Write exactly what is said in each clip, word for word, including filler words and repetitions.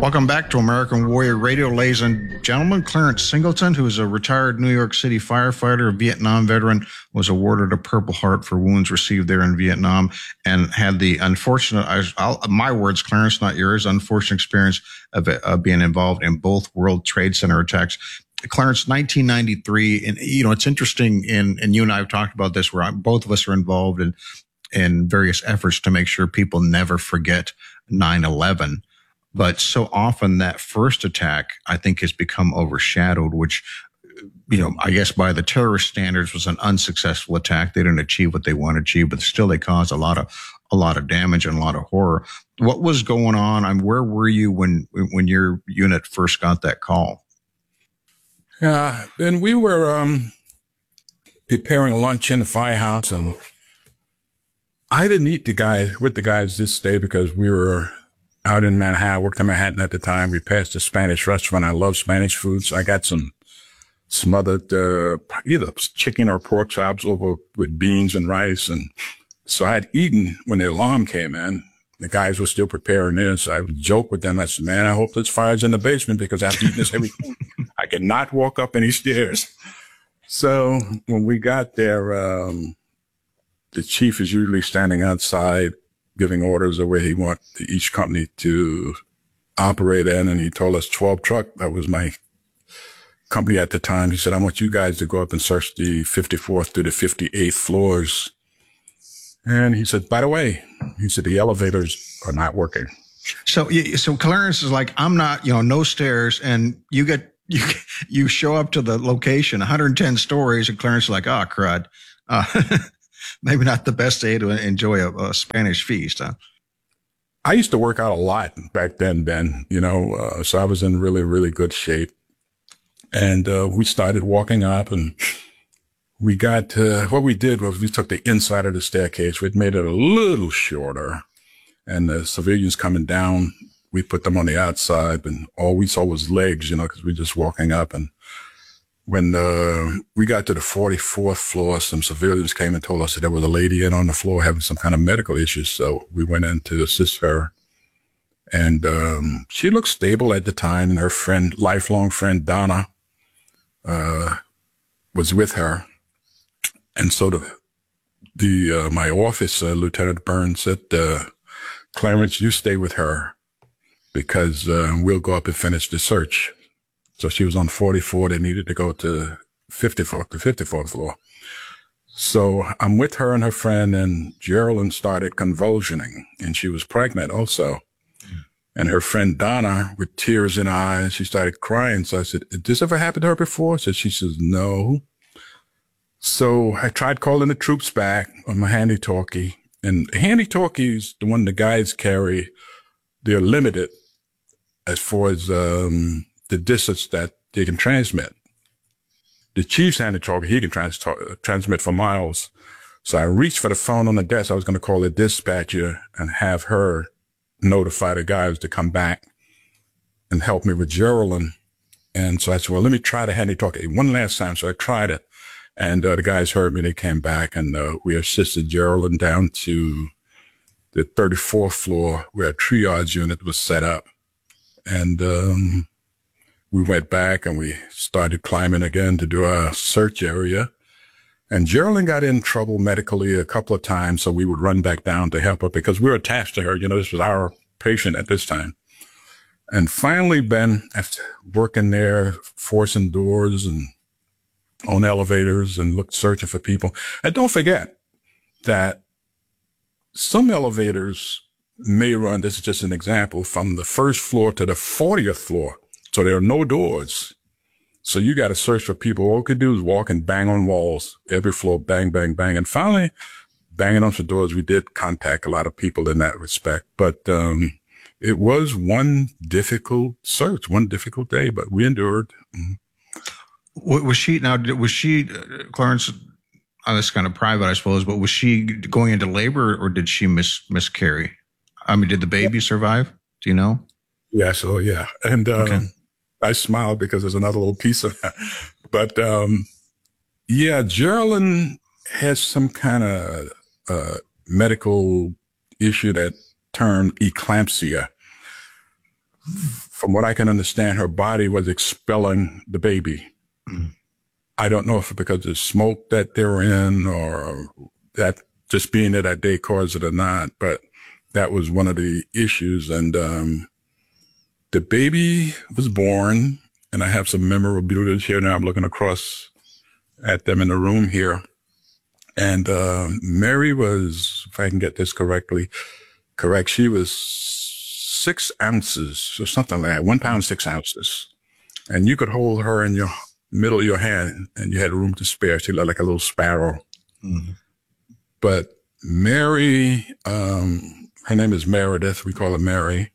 Welcome back to American Warrior Radio, ladies and gentlemen. Clarence Singleton, who is a retired New York City firefighter, a Vietnam veteran, was awarded a Purple Heart for wounds received there in Vietnam, and had the unfortunate, I'll, my words, Clarence, not yours, unfortunate experience of, of being involved in both World Trade Center attacks. Clarence, nineteen ninety-three, and you know, it's interesting, and, and you and I have talked about this, where both of us are involved in, in various efforts to make sure people never forget nine eleven. But so often that first attack, I think, has become overshadowed, which, you know, I guess by the terrorist standards was an unsuccessful attack. They didn't achieve what they wanted to achieve, but still they caused a lot of, a lot of damage and a lot of horror. What was going on? I mean, where were you when, when your unit first got that call? Yeah, and we were, um, preparing lunch in the firehouse, and I didn't eat the guys with the guys this day because we were out in Manhattan. I worked in Manhattan at the time. We passed a Spanish restaurant. I love Spanish food. So I got some smothered, uh, either chicken or pork chops over with beans and rice. And so I had eaten when the alarm came in. The guys were still preparing this. So I would joke with them. I said, man, I hope this fire's in the basement because after eating this heavy food, I cannot walk up any stairs. So when we got there, um, the chief is usually standing outside giving orders of where he wants each company to operate in. And he told us twelve truck. That was my company at the time. He said, I want you guys to go up and search the fifty-fourth to the fifty-eighth floors. And he said, by the way, he said, the elevators are not working. So, so Clarence is like, I'm not, you know, no stairs. And you get, you, you show up to the location, one hundred ten stories. And Clarence is like, oh, crud. Uh, Maybe not the best day to enjoy a, a Spanish feast, huh? I used to work out a lot back then, Ben, you know, uh, so I was in really, really good shape. And uh, we started walking up, and we got, uh, what we did was we took the inside of the staircase. We'd made it a little shorter, and the civilians coming down, we put them on the outside, and all we saw was legs, you know, because we were just walking up. And when uh, we got to the forty-fourth floor, some civilians came and told us that there was a lady in on the floor having some kind of medical issues. So we went in to assist her. And um, she looked stable at the time. And her friend, lifelong friend, Donna, uh, was with her. And so the, the uh, my office, uh, Lieutenant Burns, said, uh, Clarence, you stay with her because uh, we'll go up and finish the search. So she was on forty-four. They needed to go to fifty-fourth, the fifty-fourth floor. So I'm with her and her friend, and Geraldine started convulsioning, and she was pregnant also. Mm. And her friend Donna, with tears in her eyes, she started crying. So I said, did this ever happen to her before? So she says, no. So I tried calling the troops back on my handy-talkie. And the handy-talkie is the one the guys carry. They're limited as far as um the distance that they can transmit. The chief's handy-talkie, he can trans transmit for miles. So I reached for the phone on the desk. I was going to call the dispatcher and have her notify the guys to come back and help me with Geraldine. And so I said, well, let me try the handy-talkie one last time. So I tried it. And uh, the guys heard me. They came back, and uh, we assisted Geraldine down to the thirty-fourth floor where a triage unit was set up. And um we went back and we started climbing again to do our search area. And Geraldine got in trouble medically a couple of times, so we would run back down to help her because we were attached to her. You know, this was our patient at this time. And finally, Ben, after working there, forcing doors and on elevators and looked searching for people. And don't forget that some elevators may run, this is just an example, from the first floor to the fortieth floor. So there are no doors. So you got to search for people. All we could do is walk and bang on walls, every floor, bang, bang, bang. And finally, banging on some doors, we did contact a lot of people in that respect. But um, it was one difficult search, one difficult day, but we endured. Mm-hmm. Was she, now, was she, Clarence, oh, this is kind of private, I suppose, but was she going into labor or did she mis miscarry? I mean, did the baby survive? Do you know? Yeah, so yeah. And um, okay. I smiled because there's another little piece of that. But um, yeah, Geraldine has some kind of uh, medical issue that term eclampsia. from what I can understand, her body was expelling the baby. Mm. I don't know if it's because of the smoke that they were in or that just being there that day caused it or not, but that was one of the issues. And um, the baby was born, and I have some memorabilia here now. I'm looking across at them in the room here. And uh, Mary was, if I can get this correctly, correct, she was six ounces or something like that, one pound, six ounces. And you could hold her in your middle of your hand, and you had room to spare. She looked like a little sparrow. Mm-hmm. But Mary, um, her name is Meredith. We call her Mary.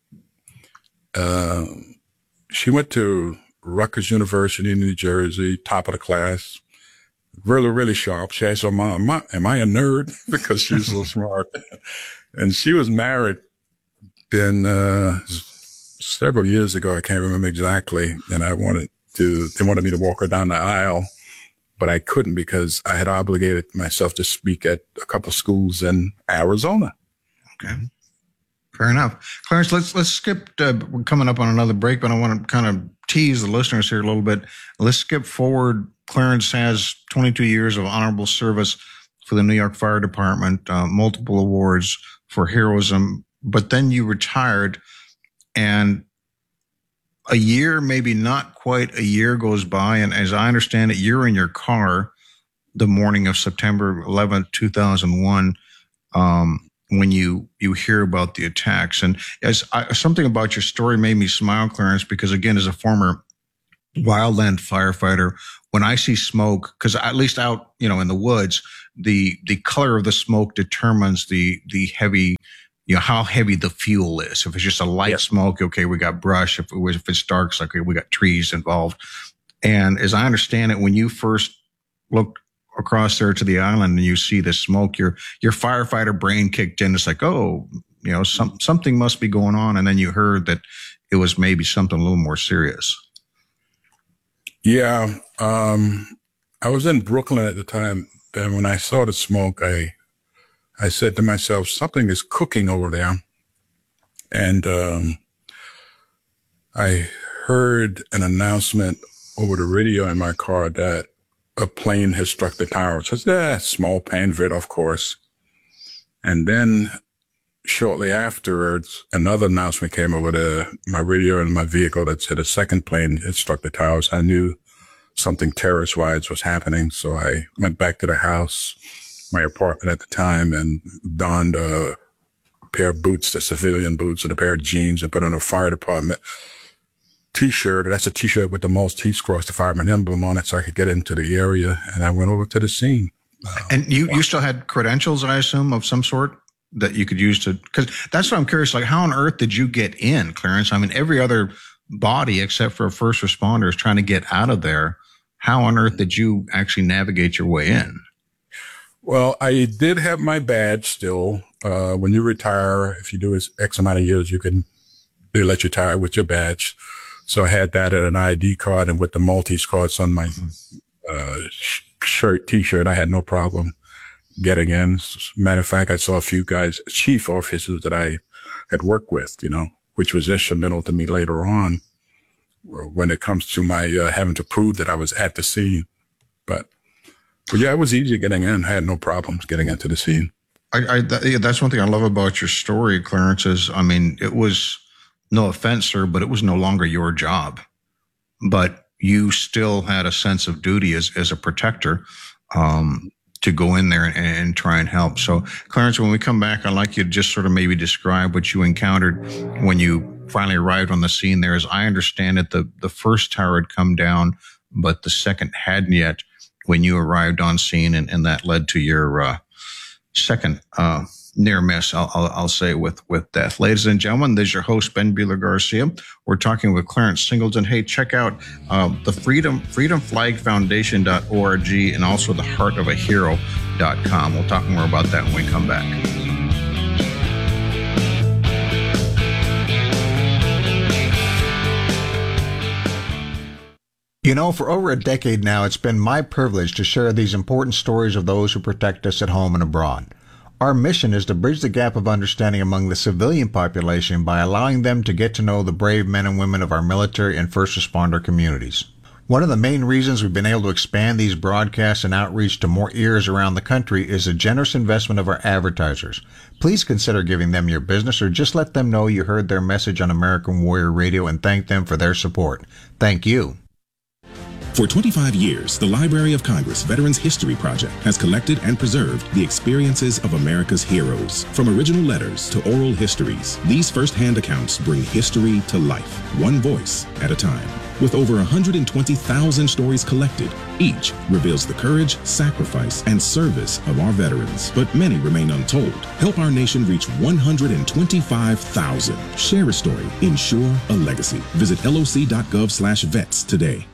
Uh, she went to Rutgers University in New Jersey, top of the class. Really, really sharp. She asked her mom, am I, am I a nerd? Because she's so smart. And she was married then uh, several years ago. I can't remember exactly. And I wanted to, they wanted me to walk her down the aisle, but I couldn't because I had obligated myself to speak at a couple of schools in Arizona. Okay. Fair enough. Clarence, let's, let's skip, uh, we're coming up on another break, but I want to kind of tease the listeners here a little bit. Let's skip forward. Clarence has twenty-two years of honorable service for the New York Fire Department, uh, multiple awards for heroism, but then you retired, and a year, maybe not quite a year goes by, and as I understand it, you're in your car the morning of September eleventh, two thousand one, um, when you, you hear about the attacks. And as I, something about your story made me smile, Clarence, because again, as a former wildland firefighter, when I see smoke, because at least out, you know, in the woods, the the color of the smoke determines the the heavy, you know, how heavy the fuel is. If it's just a light yep. smoke, okay, we got brush. If it was, if it's dark, it's like, okay, we got trees involved. And as I understand it, when you first look across there to the island and you see the smoke, your your firefighter brain kicked in. It's like, oh, you know, some something must be going on. And then you heard that it was maybe something a little more serious. Yeah, um, I was in Brooklyn at the time. And when I saw the smoke, I I said to myself, something is cooking over there. And um, I heard an announcement over the radio in my car that a plane had struck the towers. I said, yeah, small plane, vid, of course. And then shortly afterwards, another announcement came over the, my radio in my vehicle that said a second plane had struck the towers. I knew something terrorist-wise was happening, so I went back to the house, my apartment at the time, and donned a pair of boots, the civilian boots, and a pair of jeans, and put on a fire department T-shirt. That's a T-shirt with the Maltese Cross, the fireman emblem on it, so I could get into the area, and I went over to the scene. Uh, and you, you still had credentials, I assume, of some sort that you could use to, because that's what I'm curious, like, how on earth did you get in, Clarence? I mean, every other body except for a first responder is trying to get out of there. How on earth did you actually navigate your way in? Well, I did have my badge still. Uh, when you retire, if you do X amount of years, you can, they let you retire with your badge. So I had that at an I D card, and with the Maltese cards on my uh, shirt, T-shirt, I had no problem getting in. Matter of fact, I saw a few guys, chief officers that I had worked with, you know, which was instrumental to me later on when it comes to my uh, having to prove that I was at the scene. But, but yeah, it was easy getting in. I had no problems getting into the scene. I, I that, yeah, that's one thing I love about your story, Clarence, is, I mean, it was, no offense, sir, but it was no longer your job. But you still had a sense of duty as, as a protector, um, to go in there and, and try and help. So, Clarence, when we come back, I'd like you to just sort of maybe describe what you encountered when you finally arrived on the scene there. As I understand it, the, the first tower had come down, but the second hadn't yet when you arrived on scene, and, and that led to your uh, second uh, near miss, I'll, I'll, I'll say, with, with death. Ladies and gentlemen, this is your host, Ben Bueller Garcia. We're talking with Clarence Singleton. Hey, check out uh, the Freedom, freedom flag foundation dot org and also the heart of a hero dot com. We'll talk more about that when we come back. You know, for over a decade now, it's been my privilege to share these important stories of those who protect us at home and abroad. Our mission is to bridge the gap of understanding among the civilian population by allowing them to get to know the brave men and women of our military and first responder communities. One of the main reasons we've been able to expand these broadcasts and outreach to more ears around the country is the generous investment of our advertisers. Please consider giving them your business or just let them know you heard their message on American Warrior Radio and thank them for their support. Thank you. For twenty-five years, the Library of Congress Veterans History Project has collected and preserved the experiences of America's heroes. From original letters to oral histories, these first-hand accounts bring history to life, one voice at a time. With over one hundred twenty thousand stories collected, each reveals the courage, sacrifice, and service of our veterans. But many remain untold. Help our nation reach one hundred twenty-five thousand. Share a story. Ensure a legacy. Visit L O C dot gov slash vets today.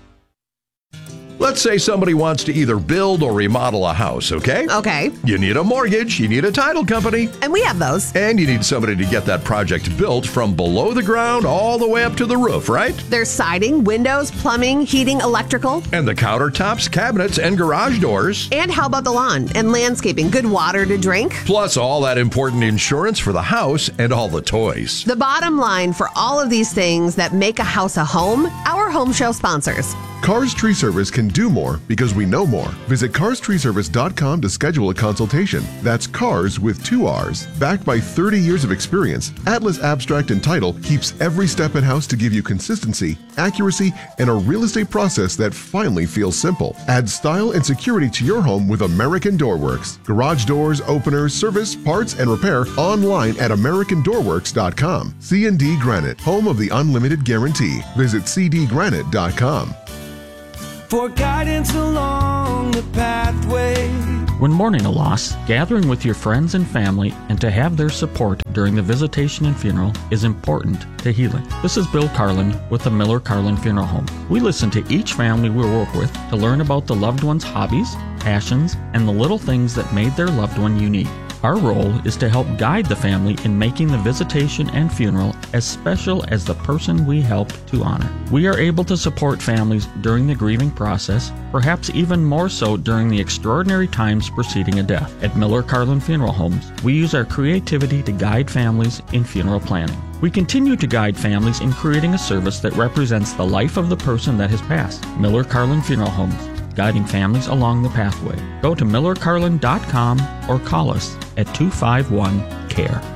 Let's say somebody wants to either build or remodel a house, okay? Okay. You need a mortgage, you need a title company. And we have those. And you need somebody to get that project built from below the ground all the way up to the roof, right? There's siding, windows, plumbing, heating, electrical. And the countertops, cabinets, and garage doors. And how about the lawn and landscaping? Good water to drink. Plus all that important insurance for the house and all the toys. The bottom line for all of these things that make a house a home, our home show sponsors. Cars Tree Service can do more because we know more. Visit cars tree service dot com to schedule a consultation. That's cars with two R's. Backed by thirty years of experience, Atlas Abstract and Title keeps every step in-house to give you consistency, accuracy, and a real estate process that finally feels simple. Add style and security to your home with American Door Works. Garage doors, openers, service, parts, and repair online at american door works dot com. C and D Granite, home of the unlimited guarantee. Visit c d granite dot com. For guidance along the pathway. When mourning a loss, gathering with your friends and family and to have their support during the visitation and funeral is important to healing. This is Bill Carlin with the Miller Carlin Funeral Home. We listen to each family we work with to learn about the loved one's hobbies, passions, and the little things that made their loved one unique. Our role is to help guide the family in making the visitation and funeral as special as the person we help to honor. We are able to support families during the grieving process, perhaps even more so during the extraordinary times preceding a death. At Miller Carlin Funeral Homes, we use our creativity to guide families in funeral planning. We continue to guide families in creating a service that represents the life of the person that has passed. Miller Carlin Funeral Homes, guiding families along the pathway. Go to miller carlin dot com or call us at two five one, C A R E.